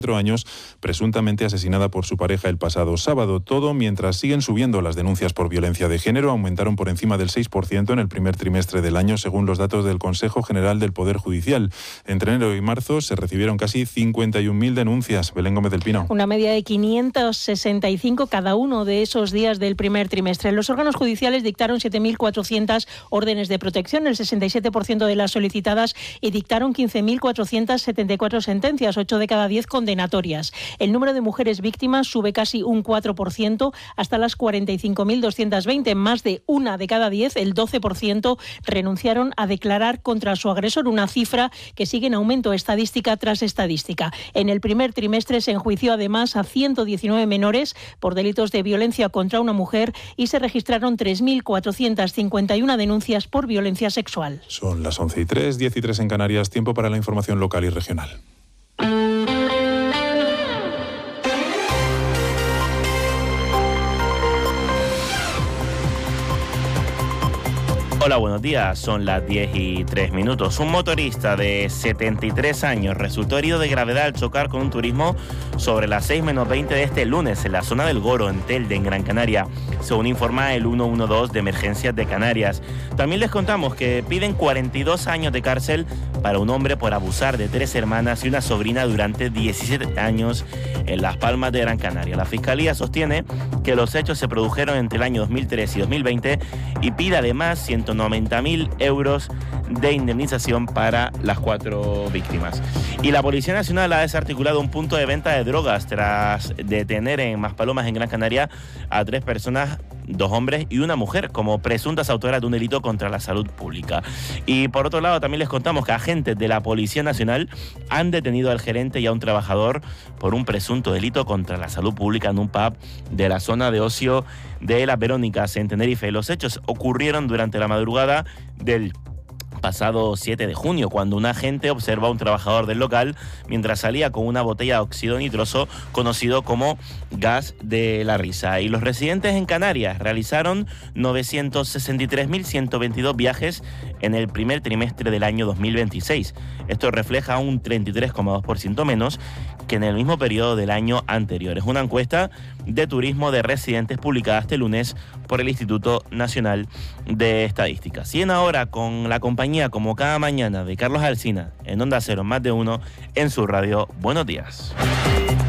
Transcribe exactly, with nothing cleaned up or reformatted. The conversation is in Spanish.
años, presuntamente asesinada por su pareja el pasado sábado. Todo mientras siguen subiendo las denuncias por violencia de género, aumentaron por encima del seis por ciento en el primer trimestre del año, según los datos del Consejo General del Poder Judicial. Entre enero y marzo se recibieron casi cincuenta y un mil denuncias. Belén Gómez del Pino. Una media de quinientos sesenta y cinco cada uno de esos días del primer trimestre. Los órganos judiciales dictaron siete mil cuatrocientas órdenes de protección, el sesenta y siete por ciento de las solicitadas, y dictaron quince mil cuatrocientas setenta y cuatro sentencias, ocho de cada diez condenadas. El número de mujeres víctimas sube casi un cuatro por ciento hasta las cuarenta y cinco mil doscientas veinte. Más de una de cada diez, el doce por ciento, renunciaron a declarar contra su agresor, una cifra que sigue en aumento estadística tras estadística. En el primer trimestre se enjuició además a ciento diecinueve menores por delitos de violencia contra una mujer y se registraron tres mil cuatrocientas cincuenta y una denuncias por violencia sexual. Son las once y tres, diez y tres en Canarias, tiempo para la información local y regional. Hola, buenos días. Son las diez y tres minutos. Un motorista de setenta y tres años resultó herido de gravedad al chocar con un turismo sobre las seis menos veinte de este lunes en la zona del Goro, en Telde, en Gran Canaria, según informa el ciento doce de Emergencias de Canarias. También les contamos que piden cuarenta y dos años de cárcel para un hombre por abusar de tres hermanas y una sobrina durante diecisiete años en Las Palmas de Gran Canaria. La Fiscalía sostiene que los hechos se produjeron entre el año dos mil tres y dos mil veinte y pide además ciento noventa mil euros de indemnización para las cuatro víctimas. Y la Policía Nacional ha desarticulado un punto de venta de drogas tras detener en Maspalomas, en Gran Canaria, a tres personas, dos hombres y una mujer, como presuntas autoras de un delito contra la salud pública. Y por otro lado, también les contamos que agentes de la Policía Nacional han detenido al gerente y a un trabajador por un presunto delito contra la salud pública en un pub de la zona de ocio de Las Verónicas, en Tenerife. Los hechos ocurrieron durante la madrugada del pasado siete de junio, cuando un agente observa a un trabajador del local mientras salía con una botella de óxido nitroso conocido como gas de la risa. Y los residentes en Canarias realizaron novecientos sesenta y tres mil ciento veintidós viajes en el primer trimestre del año dos mil veintiséis. Esto refleja un treinta y tres coma dos por ciento menos que en el mismo periodo del año anterior. Es una encuesta de turismo de residentes publicada este lunes por el Instituto Nacional de Estadísticas. Y en ahora con la compañía, como cada mañana, de Carlos Alsina en Onda Cero, más de uno en su radio. Buenos días.